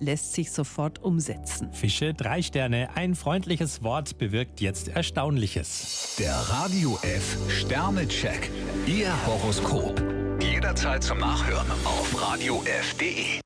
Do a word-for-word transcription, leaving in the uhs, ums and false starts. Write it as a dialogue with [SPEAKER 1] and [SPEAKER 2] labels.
[SPEAKER 1] lässt sich sofort umsetzen.
[SPEAKER 2] Fische, drei Sterne. Ein freundliches Wort bewirkt jetzt Erstaunliches.
[SPEAKER 3] Der Radio F Sternecheck. Ihr Horoskop. Jederzeit zum Nachhören auf radio f punkt de.